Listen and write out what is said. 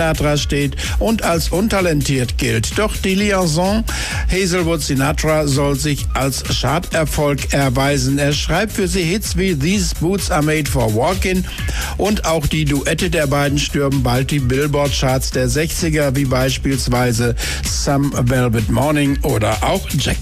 Sinatra steht und als untalentiert gilt. Doch die Liaison Hazelwood-Sinatra soll sich als Charterfolg erweisen. Er schreibt für sie Hits wie These Boots Are Made for Walking und auch die Duette der beiden stürmen bald die Billboard-Charts der 60er, wie beispielsweise Some Velvet Morning oder auch Jackson.